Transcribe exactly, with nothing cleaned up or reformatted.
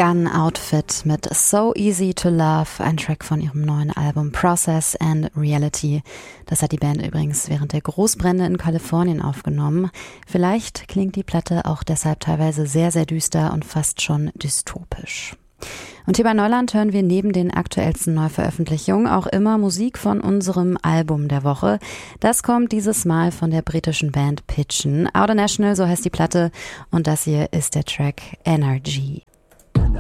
Gun Outfit mit So Easy to Love, ein Track von ihrem neuen Album Process and Reality. Das hat die Band übrigens während der Großbrände in Kalifornien aufgenommen. Vielleicht klingt die Platte auch deshalb teilweise sehr, sehr düster und fast schon dystopisch. Und hier bei Neuland hören wir neben den aktuellsten Neuveröffentlichungen auch immer Musik von unserem Album der Woche. Das kommt dieses Mal von der britischen Band Pitchen. Outer National, so heißt die Platte, und das hier ist der Track Energy.